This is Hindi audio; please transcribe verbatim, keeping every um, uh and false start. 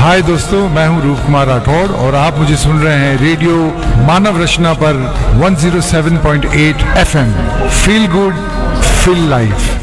हाय दोस्तों, मैं हूं रूप कुमार राठौड़ और आप मुझे सुन रहे हैं रेडियो मानव रचना पर एक सौ सात पॉइंट आठ F M. Feel good, feel life.